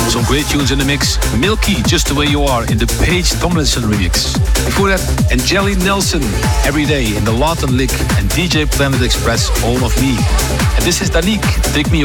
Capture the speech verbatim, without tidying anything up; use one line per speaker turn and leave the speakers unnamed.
Some great tunes in the mix. Milky, Just the Way You Are in the Paige Tomlinson remix. Before that, Angeli Nelson, Every Day in the Lawton Lick, and D J Planet Express, All of Me. And this is Danique, Take Me